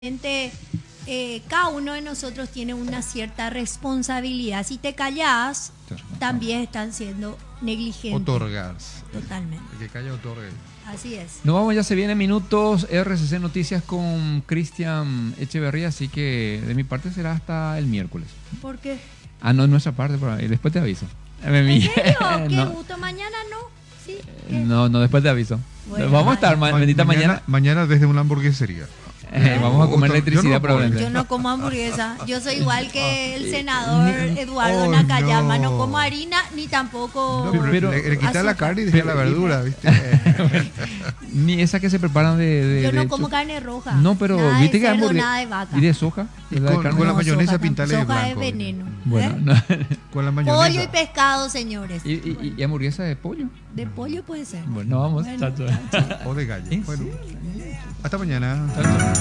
Cada uno de nosotros tiene una cierta responsabilidad. Si te callas, también están siendo negligentes. Otorgas. Totalmente. El que calla otorga. Así es. Nos vamos, ya se vienen minutos RCC Noticias con Cristian Echeverría, así que de mi parte será hasta el miércoles. ¿Por qué? Ah, no, nuestra parte, pero después te aviso. ¿En serio? Qué No. gusto. Mañana no. ¿Sí? ¿Qué? No, después te aviso. Bueno, vamos a estar, bendita mañana. Mañana desde una hamburguesería. Vamos a comer electricidad probablemente. Yo no como hamburguesa. Yo soy igual que el senador Eduardo Oh, Nakayama. no. No como harina ni tampoco. No, pero le quita azúcar. la carne y deja la verdura, ¿viste? Ni esa que se preparan de Yo no de como cho- carne roja. No, pero nada viste de que cerdo, hamburguesa nada de vaca. y de soja. Y ¿verdad? con- Carne. con la mayonesa soja pintale de soja blanco. es veneno. Bueno, ¿eh? no. Con la mayonesa. Pollo y pescado, señores. ¿Y hamburguesa de pollo? De pollo puede ser. Bueno, vamos. Bueno, Chao, chao. chao, chao. O de gallo. ¿En Bueno, hasta mañana. Chao, chao.